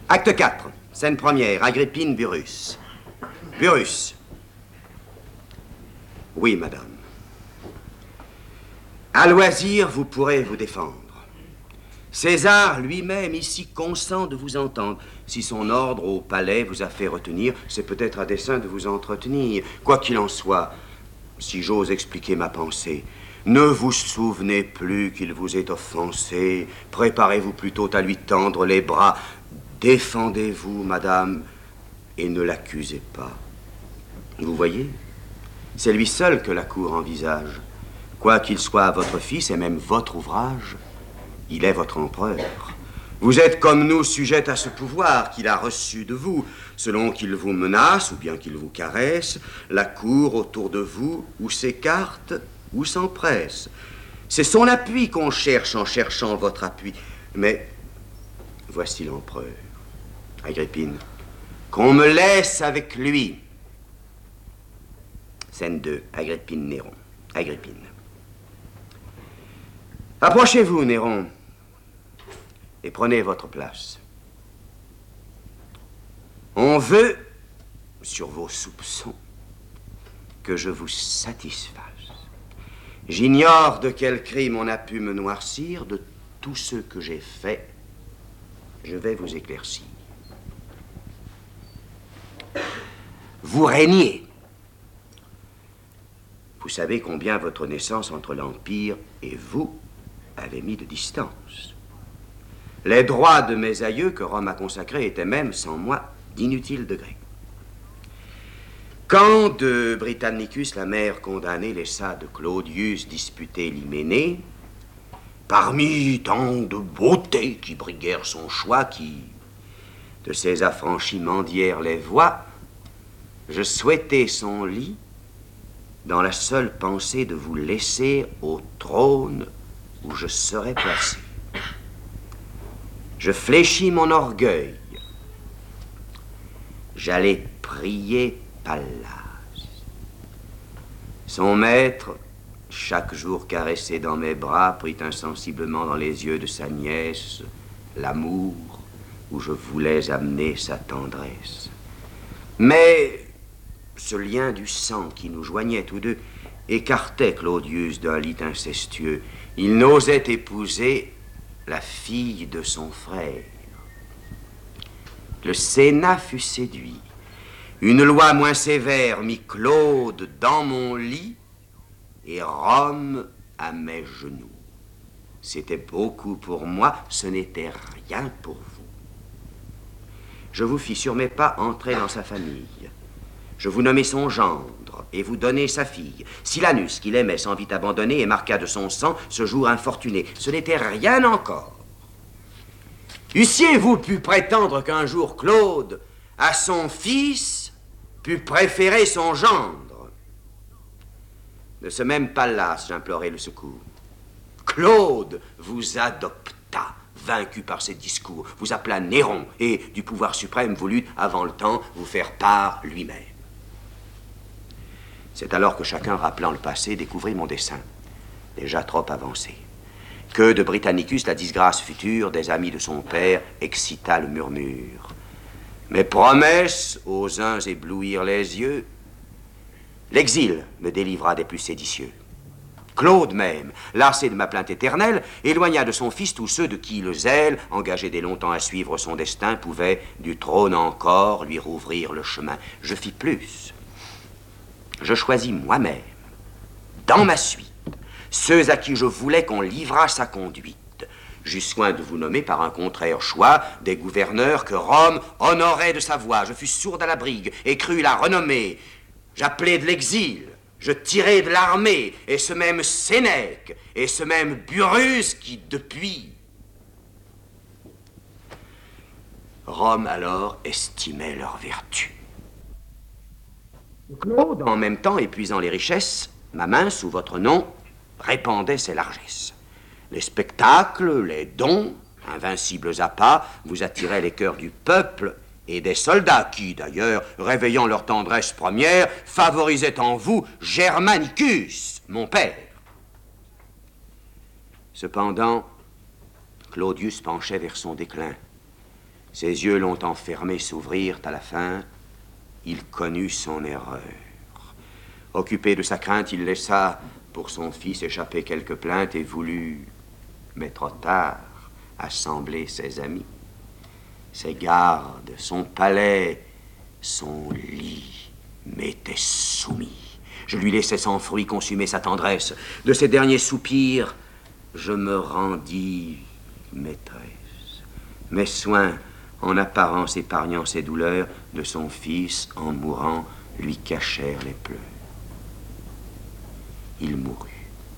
Acte 4, scène première, Agrippine, Burrus. Burrus. Oui, madame. À loisir, vous pourrez vous défendre. César lui-même ici consent de vous entendre. Si son ordre au palais vous a fait retenir, c'est peut-être à dessein de vous entretenir. Quoi qu'il en soit, si j'ose expliquer ma pensée, ne vous souvenez plus qu'il vous est offensé. Préparez-vous plutôt à lui tendre les bras. Défendez-vous, madame, et ne l'accusez pas. Vous voyez, c'est lui seul que la cour envisage. Quoi qu'il soit votre fils et même votre ouvrage, il est votre empereur. Vous êtes comme nous sujette à ce pouvoir qu'il a reçu de vous. Selon qu'il vous menace ou bien qu'il vous caresse, la cour autour de vous ou s'écarte ou s'empresse. C'est son appui qu'on cherche en cherchant votre appui. Mais voici l'empereur. Agrippine, qu'on me laisse avec lui. Scène 2, Agrippine, Néron. Agrippine. Approchez-vous, Néron, et prenez votre place. On veut, sur vos soupçons, que je vous satisfasse. J'ignore de quel crime on a pu me noircir, de tout ce que j'ai fait, je vais vous éclaircir. Vous régnez. Vous savez combien votre naissance entre l'Empire et vous avait mis de distance. Les droits de mes aïeux que Rome a consacrés étaient même, sans moi, d'inutiles degrés. Quand de Britannicus, la mère condamnée, laissa de Claudius disputer l'Hyménée, parmi tant de beautés qui briguèrent son choix, qui de ses affranchis mendièrent les voix, je souhaitais son lit dans la seule pensée de vous laisser au trône où je serais placé. Je fléchis mon orgueil. J'allais prier Pallas. Son maître, chaque jour caressé dans mes bras, prit insensiblement dans les yeux de sa nièce l'amour où je voulais amener sa tendresse. Mais ce lien du sang qui nous joignait tous deux écartait Claudius d'un lit incestueux. Il n'osait épouser la fille de son frère. Le Sénat fut séduit. Une loi moins sévère mit Claude dans mon lit et Rome à mes genoux. C'était beaucoup pour moi, ce n'était rien pour vous. Je vous fis sur mes pas entrer dans sa famille. Je vous nommai son gendre et vous donnai sa fille. Silanus, qu'il aimait, s'en vit abandonner et marqua de son sang ce jour infortuné. Ce n'était rien encore. Eussiez-vous pu prétendre qu'un jour Claude, à son fils, pût préférer son gendre? De ce même Pallas, j'implorai le secours. Claude vous adopta, vaincu par ses discours, vous appela Néron et, du pouvoir suprême, voulut, avant le temps, vous faire part lui-même. C'est alors que chacun, rappelant le passé, découvrit mon dessein, déjà trop avancé. Que de Britannicus, la disgrâce future des amis de son père, excita le murmure. Mes promesses aux uns éblouirent les yeux. L'exil me délivra des plus séditieux. Claude même, lassé de ma plainte éternelle, éloigna de son fils tous ceux de qui le zèle, engagé dès longtemps à suivre son destin, pouvait, du trône encore, lui rouvrir le chemin. Je fis plus. Je choisis moi-même, dans ma suite, ceux à qui je voulais qu'on livrât sa conduite. J'eus soin de vous nommer par un contraire choix des gouverneurs que Rome honorait de sa voix. Je fus sourde à la brigue et crus la renommer. J'appelai de l'exil, je tirai de l'armée, et ce même Sénèque, et ce même Burrus qui, depuis... Rome alors estimait leur vertu. Claude, en même temps épuisant les richesses, ma main, sous votre nom, répandait ses largesses. Les spectacles, les dons, invincibles appâts, vous attiraient les cœurs du peuple et des soldats qui, d'ailleurs, réveillant leur tendresse première, favorisaient en vous Germanicus, mon père. Cependant, Claudius penchait vers son déclin. Ses yeux longtemps fermés s'ouvrirent à la fin. Il connut son erreur. Occupé de sa crainte, il laissa pour son fils échapper quelques plaintes et voulut, mais trop tard, assembler ses amis, ses gardes, son palais, son lit m'était soumis. Je lui laissai sans fruit consumer sa tendresse. De ses derniers soupirs, je me rendis maîtresse. Mes soins, en apparence épargnant ses douleurs, de son fils, en mourant, lui cachèrent les pleurs. Il mourut.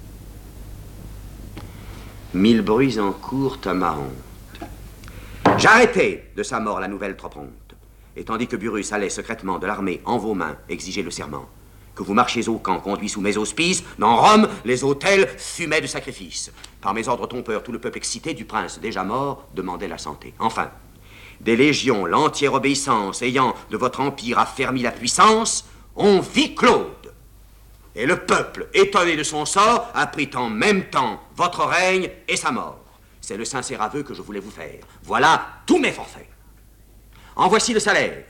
1000 bruits en courent à ma honte. J'arrêtai de sa mort la nouvelle trop prompte. Et tandis que Burrus allait secrètement de l'armée en vos mains exiger le serment, que vous marchiez au camp conduit sous mes auspices, dans Rome, les autels fumaient de sacrifices. Par mes ordres trompeurs, tout le peuple excité du prince déjà mort demandait la santé. Enfin, des légions, l'entière obéissance ayant de votre empire affermi la puissance, on vit Claude. Et le peuple, étonné de son sort, apprit en même temps votre règne et sa mort. C'est le sincère aveu que je voulais vous faire. Voilà tous mes forfaits. En voici le salaire.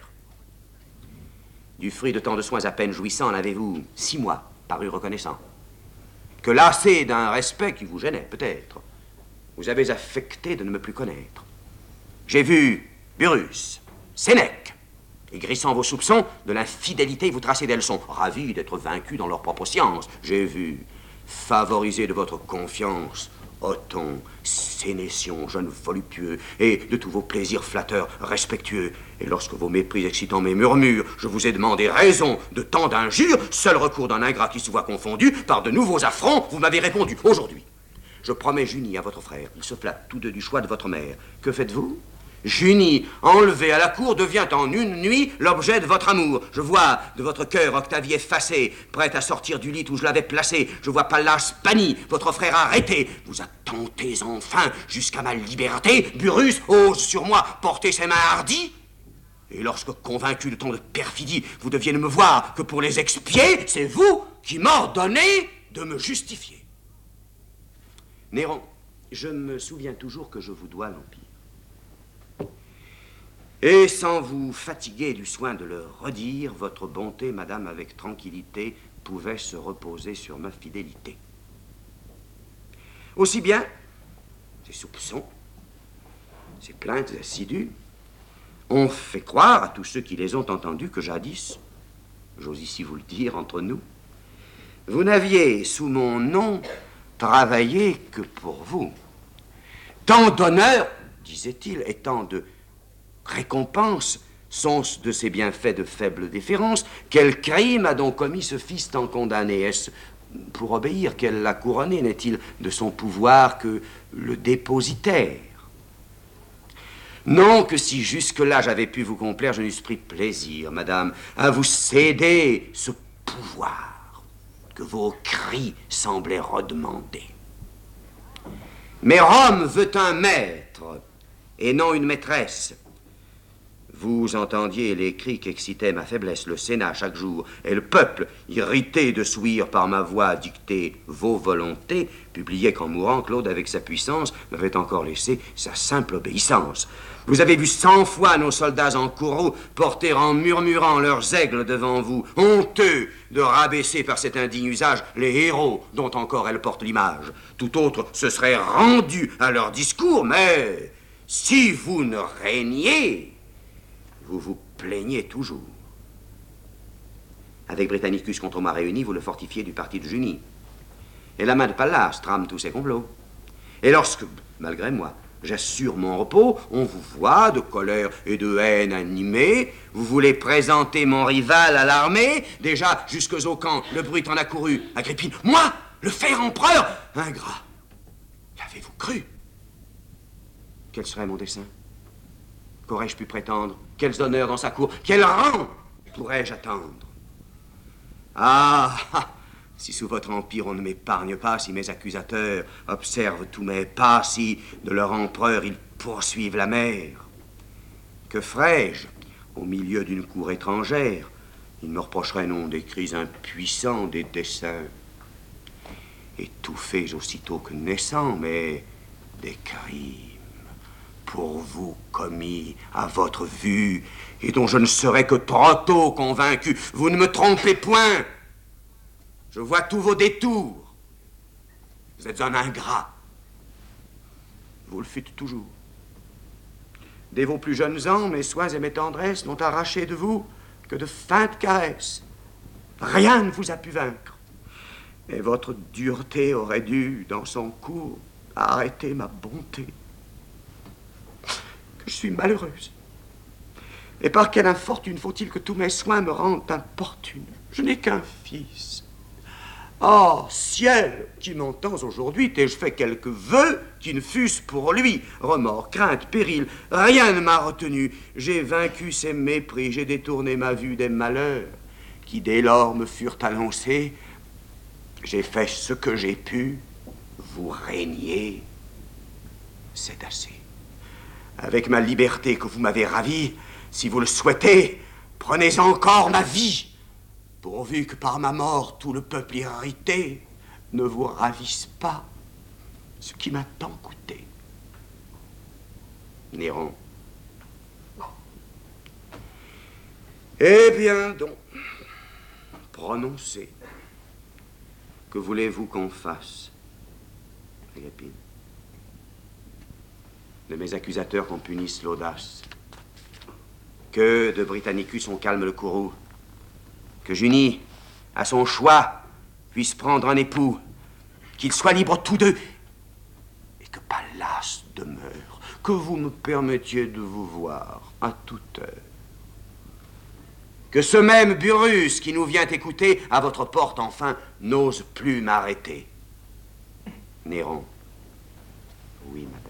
Du fruit de tant de soins à peine jouissants, en avez-vous 6 mois paru reconnaissant. Que lassé d'un respect qui vous gênait, peut-être, vous avez affecté de ne me plus connaître. J'ai vu Burrus, Sénèque, et grissant vos soupçons, de l'infidélité vous tracer des leçons, ravis d'être vaincus dans leur propre science. J'ai vu, favorisé de votre confiance, Othon, Sénétion, jeune voluptueux, et de tous vos plaisirs flatteurs, respectueux. Et lorsque vos mépris excitant mes murmures, je vous ai demandé raison de tant d'injures, seul recours d'un ingrat qui se voit confondu par de nouveaux affronts, vous m'avez répondu aujourd'hui. Je promets Junie à votre frère. Ils se flattent tous deux du choix de votre mère. Que faites-vous? Junie, enlevée à la cour, devient en une nuit l'objet de votre amour. Je vois de votre cœur Octavie effacée, prête à sortir du lit où je l'avais placée. Je vois Pallas banni, votre frère arrêté. Vous attentez enfin jusqu'à ma liberté. Burrus ose sur moi porter ses mains hardies. Et lorsque, convaincu de tant de perfidie, vous deviez ne me voir que pour les expier, c'est vous qui m'ordonnez de me justifier. Néron, je me souviens toujours que je vous dois l'Empire. Et sans vous fatiguer du soin de le redire, votre bonté, madame, avec tranquillité, pouvait se reposer sur ma fidélité. Aussi bien, ces soupçons, ces plaintes assidues, ont fait croire à tous ceux qui les ont entendus que jadis, j'ose ici vous le dire entre nous, vous n'aviez sous mon nom travaillé que pour vous. Tant d'honneur, disait-il, et tant de récompense sont de ces bienfaits de faible déférence. Quel crime a donc commis ce fils tant condamné? Est-ce pour obéir qu'elle l'a couronné? N'est-il de son pouvoir que le dépositaire? Non, que si jusque-là j'avais pu vous complaire, je n'eusse pris plaisir, madame, à vous céder ce pouvoir que vos cris semblaient redemander. Mais Rome veut un maître et non une maîtresse. Vous entendiez les cris qu'excitait ma faiblesse, le Sénat chaque jour, et le peuple, irrité de s'ouïr par ma voix dicter vos volontés, publiait qu'en mourant, Claude, avec sa puissance, m'avait encore laissé sa simple obéissance. Vous avez vu 100 fois nos soldats en courroux porter en murmurant leurs aigles devant vous, honteux de rabaisser par cet indigne usage les héros dont encore elles portent l'image. Tout autre se serait rendu à leur discours, mais si vous ne régniez, vous vous plaignez toujours. Avec Britannicus contre moi réuni, vous le fortifiez du parti de Junie. Et la main de Pallas trame tous ses complots. Et lorsque, malgré moi, j'assure mon repos, on vous voit de colère et de haine animée. Vous voulez présenter mon rival à l'armée. Déjà, jusque au camp, le bruit en a couru. Agrippine, moi, le faire empereur, ingrat. L'avez-vous cru? Quel serait mon dessein? Qu'aurais-je pu prétendre? Quels honneurs dans sa cour? Quel rang pourrais-je attendre? Ah, si sous votre empire on ne m'épargne pas, si mes accusateurs observent tous mes pas, si de leur empereur ils poursuivent la mer, que ferais-je au milieu d'une cour étrangère? Ils me reprocheraient non des cris impuissants, des desseins étouffés aussitôt que naissants, mais des crimes pour vous commis à votre vue et dont je ne serai que trop tôt convaincu. Vous ne me trompez point. Je vois tous vos détours. Vous êtes un ingrat. Vous le fûtes toujours. Dès vos plus jeunes ans, mes soins et mes tendresses n'ont arraché de vous que de feintes caresses. Rien ne vous a pu vaincre. Et votre dureté aurait dû, dans son cours, arrêter ma bonté. Que je suis malheureuse. Et par quelle infortune faut-il que tous mes soins me rendent importune? Je n'ai qu'un fils. Oh, ciel, qui m'entends aujourd'hui, t'ai-je fait quelques vœux qui ne fussent pour lui? Remords, crainte, péril, rien ne m'a retenu. J'ai vaincu ses mépris, j'ai détourné ma vue des malheurs qui dès lors me furent annoncés. J'ai fait ce que j'ai pu, vous régnez, c'est assez. Avec ma liberté que vous m'avez ravie, si vous le souhaitez, prenez encore ma vie. Pourvu que par ma mort tout le peuple irrité ne vous ravisse pas, ce qui m'a tant coûté. Néron. Eh bien donc, prononcez. Que voulez-vous qu'on fasse, Agrippine? De mes accusateurs qu'on punisse l'audace. Que de Britannicus on calme le courroux. Que Junie, à son choix, puisse prendre un époux, qu'ils soient libres tous deux, et que Pallas demeure, que vous me permettiez de vous voir à toute heure. Que ce même Burrus qui nous vient écouter à votre porte, enfin, n'ose plus m'arrêter. Néron. Oui, madame.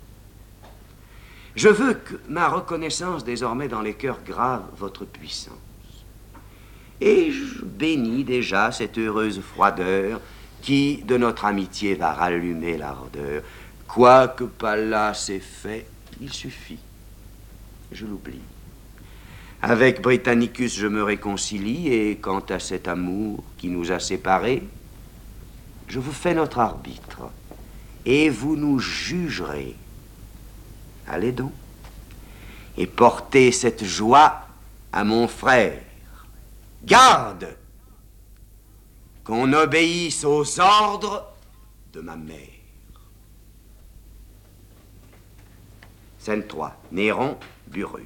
Je veux que ma reconnaissance désormais dans les cœurs grave votre puissance. Et je bénis déjà cette heureuse froideur qui, de notre amitié, va rallumer l'ardeur. Quoi que Pallas ait fait, il suffit. Je l'oublie. Avec Britannicus, je me réconcilie, et quant à cet amour qui nous a séparés, je vous fais notre arbitre, et vous nous jugerez. Allez donc, et portez cette joie à mon frère. Garde qu'on obéisse aux ordres de ma mère. Scène 3. Néron, Burrus.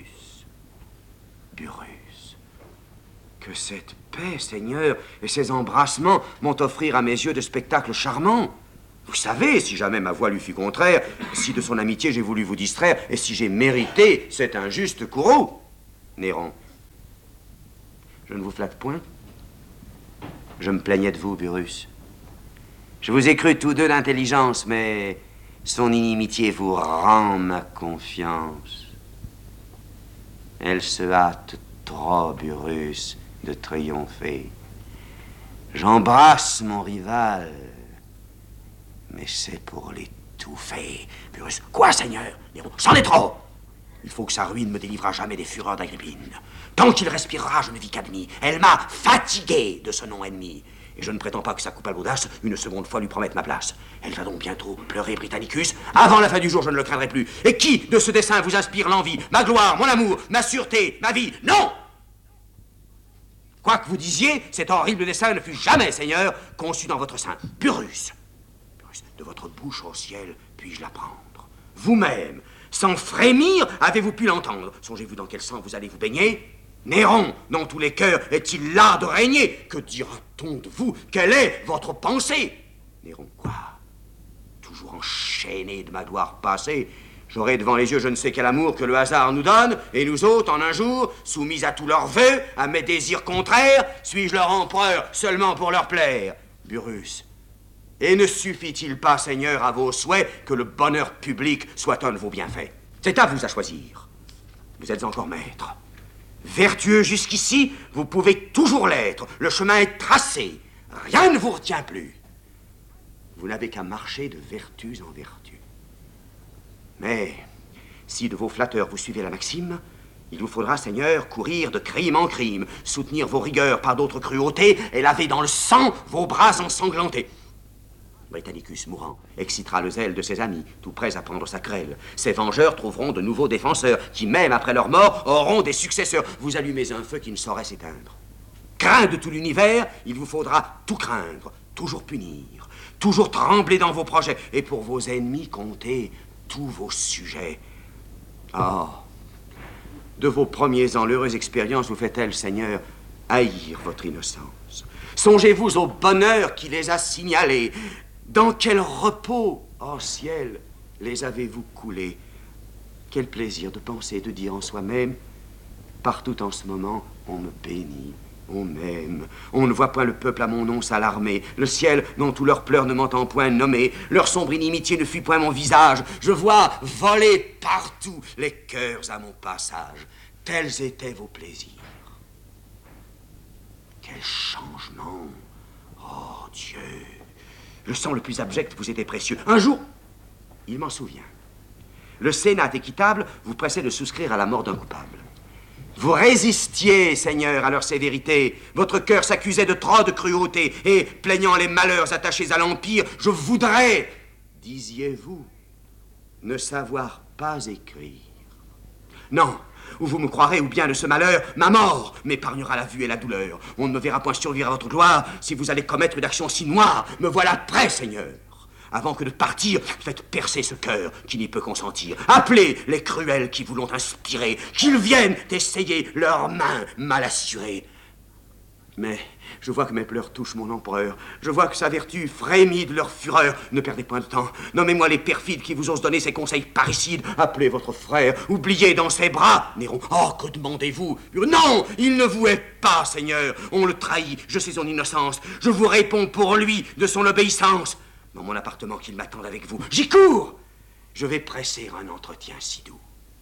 Burrus. Que cette paix, Seigneur, et ces embrassements m'ont offrir à mes yeux de spectacles charmants. Vous savez, si jamais ma voix lui fut contraire, si de son amitié j'ai voulu vous distraire, et si j'ai mérité cet injuste courroux. Néron. Je ne vous flatte point. Je me plaignais de vous, Burrus. Je vous ai cru tous deux d'intelligence, mais son inimitié vous rend ma confiance. Elle se hâte trop, Burrus, de triompher. J'embrasse mon rival, mais c'est pour l'étouffer. Burrus, quoi, Seigneur? Néron, c'en est trop! Il faut que sa ruine me délivre à jamais des fureurs d'Agrippine. Tant qu'il respirera, je ne vis qu'admis. Elle m'a fatigué de ce nom ennemi. Et je ne prétends pas que ça coupe à l'audace une seconde fois lui promettre ma place. Elle va donc bientôt pleurer Britannicus. Avant la fin du jour, je ne le craindrai plus. Et qui de ce dessein vous inspire l'envie? Ma gloire, mon amour, ma sûreté, ma vie? Non! Quoi que vous disiez, cet horrible dessein ne fut jamais, Seigneur, conçu dans votre sein. Burrus, Burrus, de votre bouche au ciel, puis-je l'apprendre? Vous-même, sans frémir, avez-vous pu l'entendre? Songez-vous dans quel sang vous allez vous baigner? Néron, dans tous les cœurs, est-il là de régner? Que dira-t-on de vous? Quelle est votre pensée? Néron, quoi? Toujours enchaîné de ma gloire passée, j'aurai devant les yeux je ne sais quel amour que le hasard nous donne, et nous autres, en un jour, soumis à tous leurs vœux, à mes désirs contraires, suis-je leur empereur seulement pour leur plaire? Burrus, et ne suffit-il pas, Seigneur, à vos souhaits, que le bonheur public soit un de vos bienfaits? C'est à vous à choisir. Vous êtes encore maître. Vertueux jusqu'ici, vous pouvez toujours l'être. Le chemin est tracé. Rien ne vous retient plus. Vous n'avez qu'à marcher de vertus en vertus. Mais, si de vos flatteurs vous suivez la maxime, il vous faudra, Seigneur, courir de crime en crime, soutenir vos rigueurs par d'autres cruautés et laver dans le sang vos bras ensanglantés. Britannicus mourant excitera le zèle de ses amis, tout prêts à prendre sa grêle. Ses vengeurs trouveront de nouveaux défenseurs, qui même après leur mort auront des successeurs. Vous allumez un feu qui ne saurait s'éteindre. Craint de tout l'univers, il vous faudra tout craindre, toujours punir, toujours trembler dans vos projets, et pour vos ennemis compter tous vos sujets. Oh, de vos premiers ans, l'heureuse expérience vous fait-elle, Seigneur, haïr votre innocence? Songez-vous au bonheur qui les a signalés. Dans quel repos, oh ciel, les avez-vous coulés? Quel plaisir de penser, de dire en soi-même, partout en ce moment, on me bénit, on m'aime. On ne voit point le peuple à mon nom s'alarmer. Le ciel, dont tous leurs pleurs ne m'entend point nommer. Leur sombre inimitié ne fuit point mon visage. Je vois voler partout les cœurs à mon passage. Tels étaient vos plaisirs. Quel changement! Oh Dieu! Le sang le plus abject vous était précieux. Un jour, il m'en souvient. Le Sénat équitable vous pressait de souscrire à la mort d'un coupable. Vous résistiez, Seigneur, à leur sévérité. Votre cœur s'accusait de trop de cruauté. Et, plaignant les malheurs attachés à l'Empire, je voudrais, disiez-vous, ne savoir pas écrire. Non, ou vous me croirez, ou bien de ce malheur, ma mort m'épargnera la vue et la douleur. On ne me verra point survivre à votre gloire si vous allez commettre une action si noire. Me voilà prêt, Seigneur. Avant que de partir, faites percer ce cœur qui n'y peut consentir. Appelez les cruels qui vous l'ont inspiré, qu'ils viennent essayer leurs mains mal assurées. Mais je vois que mes pleurs touchent mon empereur. Je vois que sa vertu frémit de leur fureur. Ne perdez point de temps. Nommez-moi les perfides qui vous osent donner ces conseils parricides. Appelez votre frère. Oubliez dans ses bras, Néron. Oh, que demandez-vous? Non, il ne vous est pas, Seigneur. On le trahit. Je sais son innocence. Je vous réponds pour lui de son obéissance. Dans mon appartement qu'il m'attende avec vous. J'y cours. Je vais presser un entretien si doux.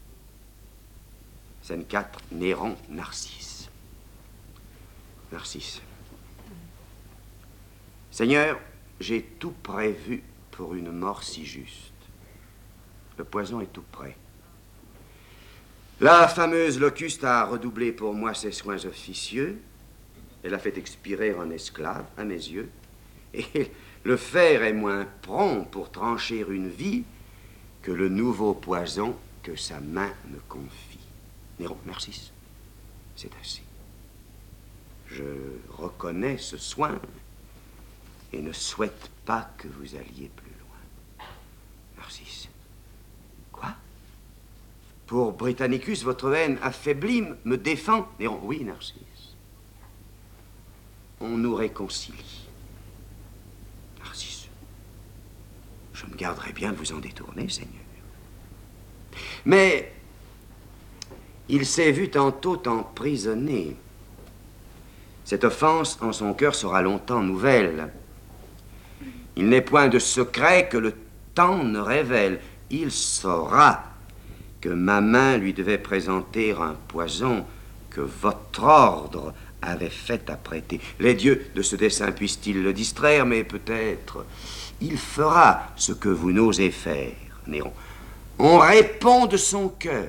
Scène 4, Néron, Narcisse. Narcisse. Seigneur, j'ai tout prévu pour une mort si juste. Le poison est tout prêt. La fameuse Locuste a redoublé pour moi ses soins officieux. Elle a fait expirer un esclave à mes yeux. Et le fer est moins prompt pour trancher une vie que le nouveau poison que sa main me confie. Néron, Narcisse, c'est assez. Je reconnais ce soin et ne souhaite pas que vous alliez plus loin. Narcisse. Quoi? Pour Britannicus, votre haine affaiblie me défend. Néron, oui, Narcisse. On nous réconcilie. Narcisse. Je me garderai bien de vous en détourner, Seigneur. Mais il s'est vu tantôt emprisonné. Cette offense en son cœur sera longtemps nouvelle. Il n'est point de secret que le temps ne révèle. Il saura que ma main lui devait présenter un poison que votre ordre avait fait apprêter. Les dieux de ce dessein puissent-ils le distraire, mais peut-être il fera ce que vous n'osez faire, Néron. On répond de son cœur,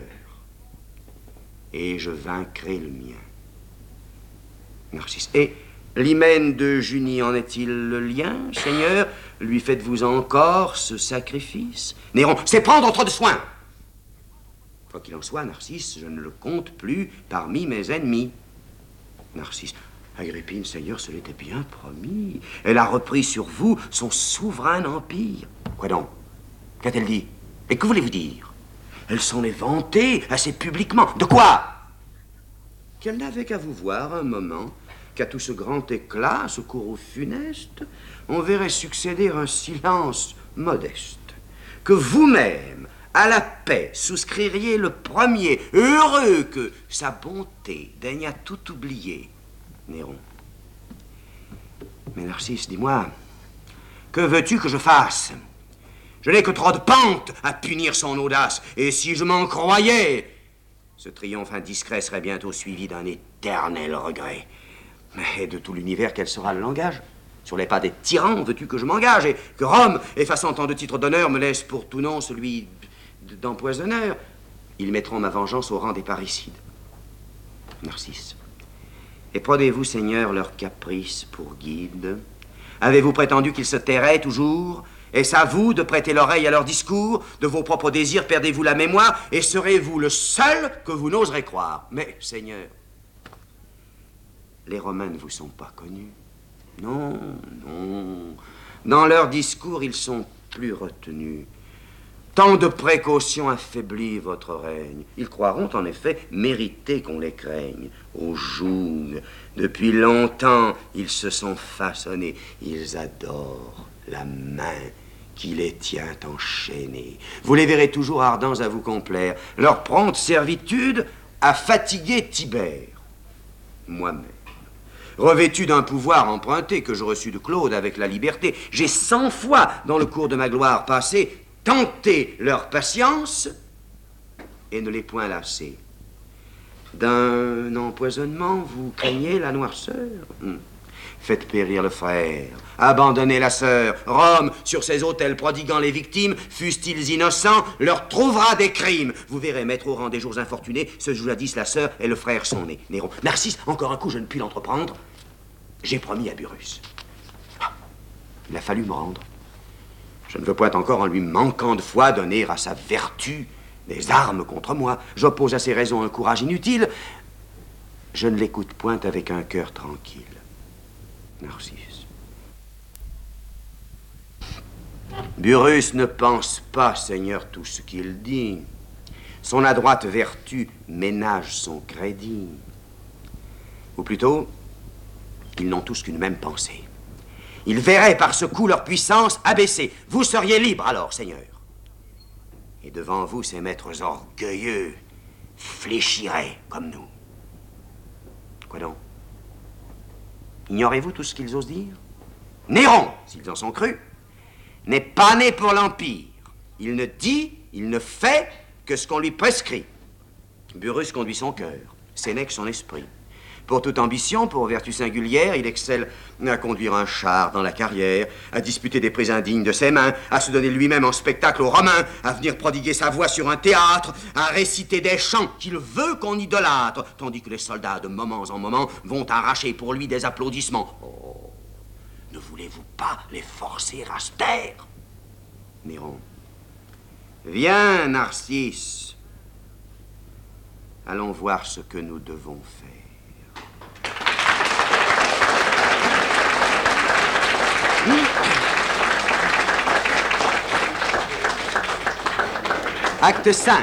et je vaincrai le mien. Narcisse. Et l'hymen de Junie, en est-il le lien, Seigneur? Lui faites-vous encore ce sacrifice? Néron, c'est prendre trop de soin. Quoi qu'il en soit, Narcisse, je ne le compte plus parmi mes ennemis. Narcisse. Agrippine, Seigneur, ce l'était bien promis. Elle a repris sur vous son souverain empire. Quoi donc? Qu'a-t-elle dit? Et que voulez-vous dire? Elle s'en est vantée assez publiquement. De quoi? Qu'elle n'avait qu'à vous voir un moment, qu'à tout ce grand éclat, ce courroux funeste, on verrait succéder un silence modeste. Que vous-même, à la paix, souscririez le premier, heureux que sa bonté daigne à tout oublier. Néron. Mais Narcisse, dis-moi, que veux-tu que je fasse? Je n'ai que trop de pente à punir son audace, et si je m'en croyais, ce triomphe indiscret serait bientôt suivi d'un éternel regret. Mais de tout l'univers, quel sera le langage? Sur les pas des tyrans, veux-tu que je m'engage, et que Rome, effaçant tant de titres d'honneur, me laisse pour tout nom celui d'empoisonneur? Ils mettront ma vengeance au rang des parricides. Narcisse. Et prenez-vous, Seigneur, leur caprice pour guide. Avez-vous prétendu qu'ils se tairaient toujours? Est-ce à vous de prêter l'oreille à leurs discours? De vos propres désirs perdez-vous la mémoire? Et serez-vous le seul que vous n'oserez croire? Mais, Seigneur, les Romains ne vous sont pas connus. Non, non. Dans leurs discours, ils sont plus retenus. Tant de précautions affaiblit votre règne. Ils croiront en effet mériter qu'on les craigne. Au joug, depuis longtemps, ils se sont façonnés. Ils adorent la main qui les tient enchaînés. Vous les verrez toujours ardents à vous complaire. Leur prompte servitude a fatigué Tibère. Moi-même, revêtu d'un pouvoir emprunté que je reçus de Claude avec la liberté, j'ai 100 fois, dans le cours de ma gloire passée, tenté leur patience et ne les point lassé. D'un empoisonnement, vous craignez la noirceur? Faites périr le frère, abandonnez la sœur. Rome, sur ses autels prodiguant les victimes, fussent-ils innocents, leur trouvera des crimes. Vous verrez mettre au rang des jours infortunés ce jadis la sœur et le frère sont nés. Néron. Narcisse, encore un coup, je ne puis l'entreprendre. J'ai promis à Burrus. Il a fallu me rendre. Je ne veux point encore, en lui manquant de foi, donner à sa vertu des armes contre moi. J'oppose à ses raisons un courage inutile. Je ne l'écoute point avec un cœur tranquille. Narcisse. Burrus ne pense pas, Seigneur, tout ce qu'il dit. Son adroite vertu ménage son crédit. Ou plutôt, ils n'ont tous qu'une même pensée. Ils verraient par ce coup leur puissance abaissée. Vous seriez libre alors, Seigneur. Et devant vous, ces maîtres orgueilleux fléchiraient comme nous. Quoi donc? Ignorez-vous tout ce qu'ils osent dire? Néron, s'ils en sont crus, n'est pas né pour l'Empire. Il ne dit, il ne fait que ce qu'on lui prescrit. Burrus conduit son cœur, Sénèque son esprit. Pour toute ambition, pour vertu singulière, il excelle à conduire un char dans la carrière, à disputer des prix indignes de ses mains, à se donner lui-même en spectacle aux Romains, à venir prodiguer sa voix sur un théâtre, à réciter des chants qu'il veut qu'on idolâtre, tandis que les soldats, de moments en moments, vont arracher pour lui des applaudissements. Oh, ne voulez-vous pas les forcer à se taire? Néron. Viens, Narcisse. Allons voir ce que nous devons faire. Acte 5.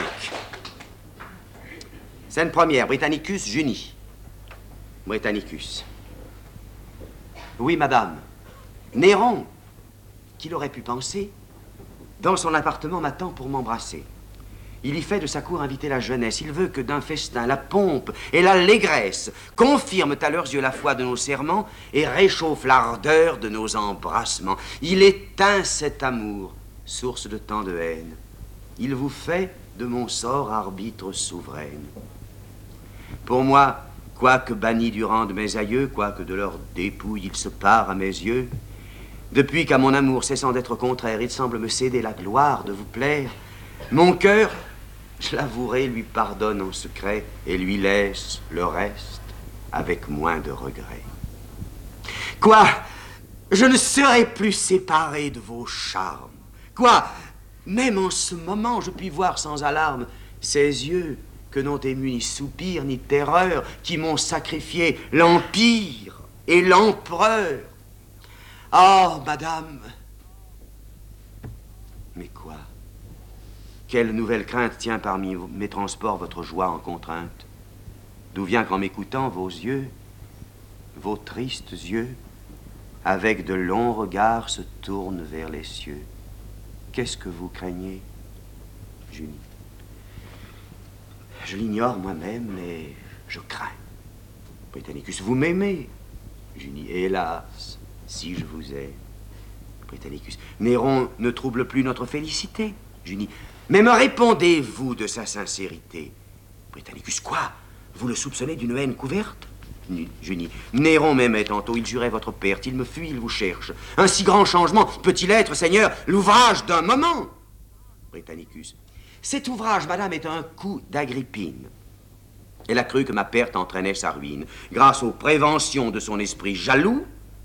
Scène première, Britannicus, Junie. Britannicus. Oui, madame. Néron, qui l'aurait pu penser, dans son appartement m'attend pour m'embrasser. Il y fait de sa cour inviter la jeunesse. Il veut que d'un festin, la pompe et l'allégresse confirment à leurs yeux la foi de nos serments et réchauffent l'ardeur de nos embrassements. Il éteint cet amour, source de tant de haine. Il vous fait de mon sort arbitre souveraine. Pour moi, quoique banni du rang de mes aïeux, quoique de leur dépouille il se pare à mes yeux, depuis qu'à mon amour cessant d'être contraire, il semble me céder la gloire de vous plaire, mon cœur, je l'avouerai, lui pardonne en secret et lui laisse le reste avec moins de regret. Quoi? Je ne serai plus séparé de vos charmes. Quoi? Même en ce moment, je puis voir sans alarme ces yeux que n'ont ému ni soupir ni terreur, qui m'ont sacrifié l'Empire et l'Empereur. Oh, madame! Mais quoi? Quelle nouvelle crainte tient parmi mes transports votre joie en contrainte? D'où vient qu'en m'écoutant vos yeux, vos tristes yeux, avec de longs regards se tournent vers les cieux? Qu'est-ce que vous craignez, Junie? Je l'ignore moi-même, mais je crains. Britannicus, vous m'aimez, Junie. Hélas, si je vous aime. Britannicus, Néron ne trouble plus notre félicité, Junie. Mais me répondez-vous de sa sincérité? Britannicus, quoi? Vous le soupçonnez d'une haine couverte? Junie, Néron m'aimait tantôt, il jurait votre perte, il me fuit, il vous cherche. Un si grand changement peut-il être, Seigneur, l'ouvrage d'un moment? Britannicus, cet ouvrage, madame, est un coup d'Agrippine. Elle a cru que ma perte entraînait sa ruine. Grâce aux préventions de son esprit jaloux,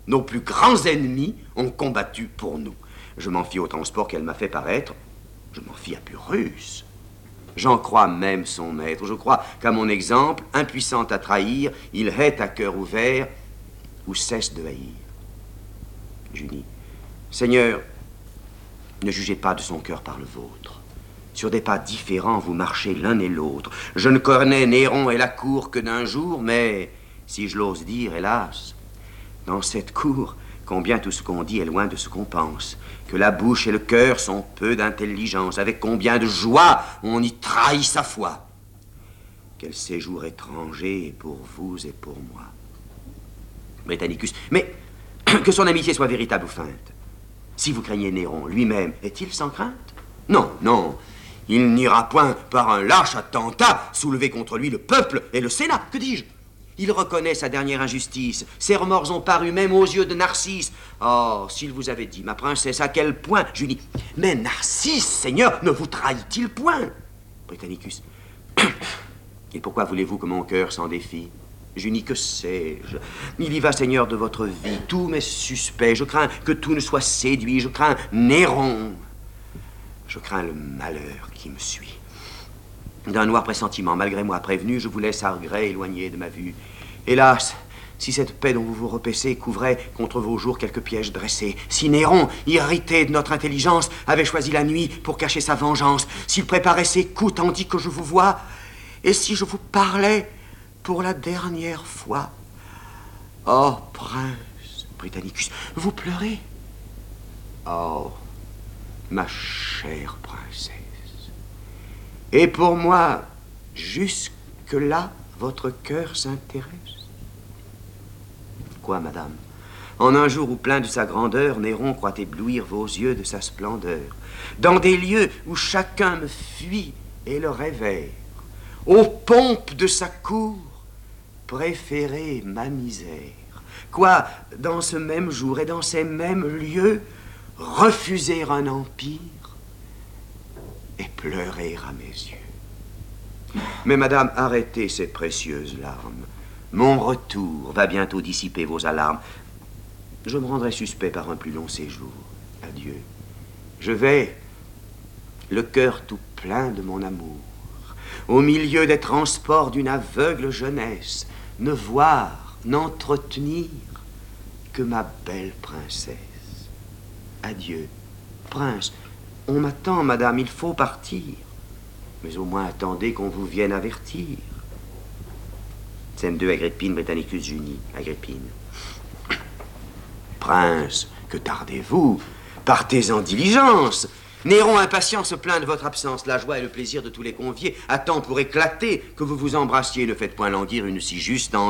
Nos plus grands ennemis ont combattu pour nous. Je m'en fie au transport qu'elle m'a fait paraître. Je m'en fie à Pyrrhus. J'en crois même son maître. Je crois qu'à mon exemple, impuissant à trahir, il hait à cœur ouvert ou cesse de haïr. Junie, Seigneur, ne jugez pas de son cœur par le vôtre. Sur des pas différents, vous marchez l'un et l'autre. Je ne connais Néron et la cour que d'un jour, mais, si je l'ose dire, hélas, dans cette cour, combien tout ce qu'on dit est loin de ce qu'on pense, que la bouche et le cœur sont peu d'intelligence, avec combien de joie on y trahit sa foi. Quel séjour étranger pour vous et pour moi. Britannicus, mais que son amitié soit véritable ou feinte. Si vous craignez Néron, lui-même, est-il sans crainte? Non, non. Il n'ira point par un lâche attentat soulever contre lui le peuple et le Sénat. Que dis-je? Il reconnaît sa dernière injustice. Ses remords ont paru même aux yeux de Narcisse. Oh, s'il vous avait dit, ma princesse, à quel point, Junie. Mais Narcisse, Seigneur, ne vous trahit-il point? Britannicus. Et pourquoi voulez-vous que mon cœur s'en défie? Junie, que sais-je? Il y va, Seigneur, de votre vie. Tout m'est suspect. Je crains que tout ne soit séduit. Je crains Néron. Je crains le malheur qui me suit. D'un noir pressentiment, malgré moi prévenu, je vous laisse à regret éloigné de ma vue. Hélas, si cette paix dont vous vous repaissez couvrait contre vos jours quelques pièges dressés, si Néron, irrité de notre intelligence, avait choisi la nuit pour cacher sa vengeance, s'il préparait ses coups tandis que je vous vois, et si je vous parlais pour la dernière fois. Oh, prince Britannicus, vous pleurez? Oh, ma chère princesse. Et pour moi, jusque-là, votre cœur s'intéresse? Quoi, madame? En un jour où, plein de sa grandeur, Néron croit éblouir vos yeux de sa splendeur, dans des lieux où chacun me fuit et le révère, aux pompes de sa cour, préférez ma misère. Quoi, dans ce même jour et dans ces mêmes lieux, refuser un empire et pleurer à mes yeux. Mais madame, arrêtez ces précieuses larmes. Mon retour va bientôt dissiper vos alarmes. Je me rendrai suspect par un plus long séjour. Adieu. Je vais, le cœur tout plein de mon amour, au milieu des transports d'une aveugle jeunesse, ne voir, n'entretenir que ma belle princesse. Adieu. Prince, on m'attend, madame, il faut partir. Mais au moins attendez qu'on vous vienne avertir. Scène 2, Agrippine, Britannicus, Junie. Agrippine. Prince, que tardez-vous? Partez en diligence. Néron impatient se plaint de votre absence. La joie et le plaisir de tous les conviés attend pour éclater que vous vous embrassiez. Ne faites point languir une si juste envie.